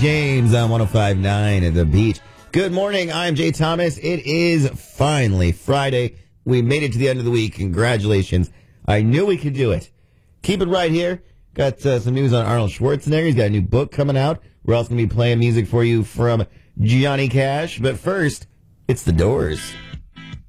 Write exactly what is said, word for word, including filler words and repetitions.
James on one oh five point nine at the beach. Good morning. I'm Jay Thomas. It is finally Friday. We made it to the end of the week. Congratulations. I knew we could do it. Keep it right here. Got uh, some news on Arnold Schwarzenegger. He's got a new book coming out. We're also going to be playing music for you from Johnny Cash. But first, it's The Doors.